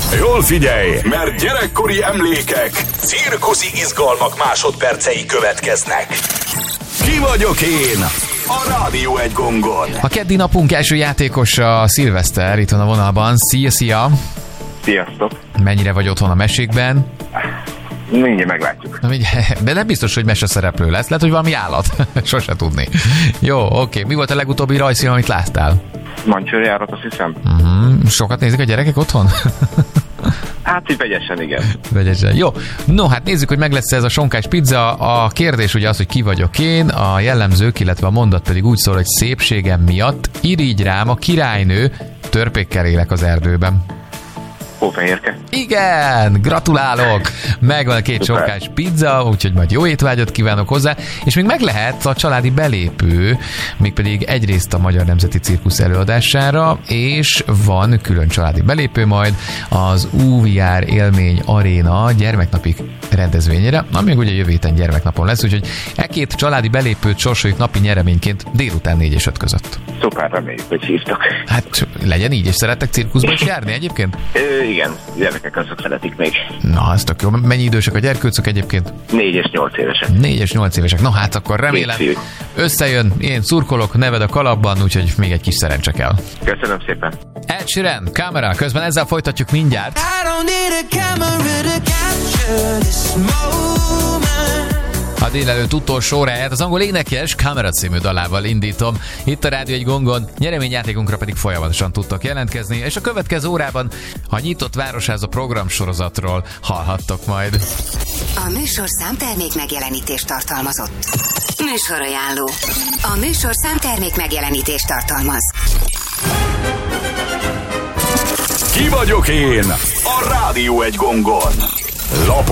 Jól figyelj, mert gyerekkori emlékek, cirkuszi izgalmak másodpercei következnek. Ki vagyok én? A Rádió Egy gongon. A keddi napunk első játékosa Szilveszter, itt van a vonalban. Szia! Sziasztok! Mennyire vagy otthon a mesékben? Mindjárt meglátjuk. De nem biztos, hogy meseszereplő lesz. Lehet, hogy valami állat. Sose tudni. Jó, oké. Mi volt a legutóbbi rajzfilm, amit láttál? Mancsőrjárat, azt hiszem. Sokat nézik a gyerekek otthon? Hát így vegyesen, igen. Vegyesen. Jó. No, hát nézzük, hogy meg lesz ez a sonkás pizza. A kérdés ugye az, hogy ki vagyok én, a jellemzők, illetve a mondat pedig úgy szól, hogy szépségem miatt irigy rám a királynő, törpékkel élek az erdőben. Hófehérke. Igen, gratulálok! Megvan a két sonkás pizza, úgyhogy majd jó étvágyat kívánok hozzá, és még meg lehet a családi belépő, mégpedig egyrészt a Magyar Nemzeti Cirkusz előadására, és van külön családi belépő majd az UVR Élmény Aréna gyermeknapi rendezvényére, ami ugye jövő héten gyermeknapon lesz, úgyhogy két családi belépőt sorsoljuk napi nyereményként délután 4 és 5 között. Szuper, reméljük, hogy hívtak. Hát legyen így, és szerettek cirkuszba is járni egyébként? Igen, gyerekek azok szeretik még. Na, ez tök jó. Mennyi idősek a gyerkőcök egyébként? 4 és 8 évesek. 4 és 8 évesek. Na hát akkor remélem összejön. Én szurkolok, neved a kalapban, úgyhogy még egy kis szerencse kell. Köszönöm szépen. Ed Sheeran, Camera. Közben ezzel folytatjuk mindjárt. A délelőtt utolsó óráját az angol énekes Camera című dalával indítom. Itt a Rádió Egy gongon, nyereményjátékunkra pedig folyamatosan tudtok jelentkezni, és a következő órában a Nyitott Városháza programsorozatról hallhattok majd. A műsor számtermék megjelenítést tartalmazott. Műsorajánló. A műsor számtermék megjelenítést tartalmaz. Ki vagyok én? A Rádió Egy gongon.